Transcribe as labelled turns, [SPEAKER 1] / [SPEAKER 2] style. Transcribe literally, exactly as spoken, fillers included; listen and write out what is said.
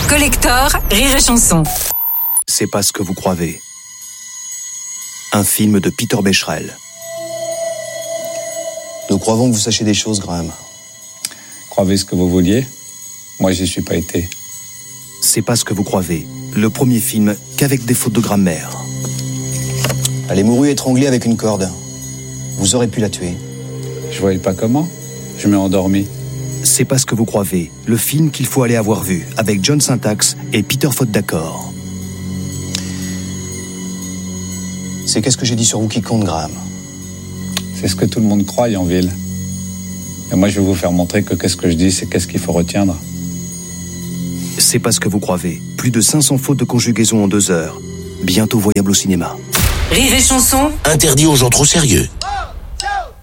[SPEAKER 1] Collector, Rire et Chanson.
[SPEAKER 2] C'est pas ce que vous croyez. Un film de Peter Becherel.
[SPEAKER 3] Nous croyons que vous sachiez des choses, Graham.
[SPEAKER 4] Croyez ce que vous vouliez. Moi, j'y suis pas été.
[SPEAKER 2] C'est pas ce que vous croyez. Le premier film qu'avec des fautes de grammaire.
[SPEAKER 3] Elle est mourue étranglée avec une corde. Vous aurez pu la tuer.
[SPEAKER 4] Je voyais pas comment. Je m'ai endormi.
[SPEAKER 2] C'est pas ce que vous croyez. Le film qu'il faut aller avoir vu, avec John Syntax et Peter Faute d'accord.
[SPEAKER 3] C'est qu'est-ce que j'ai dit sur vous qui compte, Graham.
[SPEAKER 4] C'est ce que tout le monde croit en ville. Et moi, je vais vous faire montrer que qu'est-ce que je dis, c'est qu'est-ce qu'il faut retiendre.
[SPEAKER 2] C'est pas ce que vous croyez. Plus de cinq cents fautes de conjugaison en deux heures. Bientôt voyable au cinéma.
[SPEAKER 1] Rire et Chanson.
[SPEAKER 5] Interdit aux gens trop sérieux.